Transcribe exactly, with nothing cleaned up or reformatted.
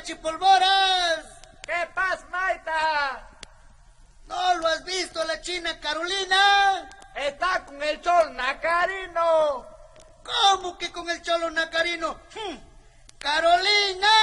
chipolvoras! ¿Qué pasa, Maita? ¿No lo has visto a la china Carolina? Está con el cholo Nacarino. ¿Cómo que con el cholo Nacarino? ¡Carolina!